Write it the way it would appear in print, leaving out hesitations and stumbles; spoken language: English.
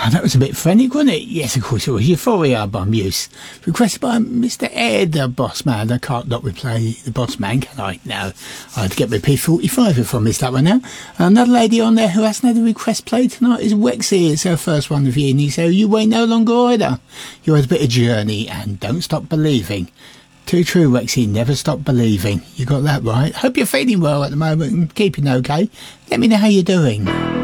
Oh, that was a bit frantic, wasn't it? Yes, of course it was. Euphoria by Muse. Requested by Mr. Ed, the boss man. I can't not replay the boss man, can I? No. I had to get my P45 if I missed that one now. Another lady on there who hasn't had a request played tonight is Wexy. It's her first one of the evening, so you wait no longer either. You had a bit of journey and don't stop believing. Too true, Wexy. Never stop believing. You got that right. Hope you're feeling well at the moment and keeping okay. Let me know how you're doing.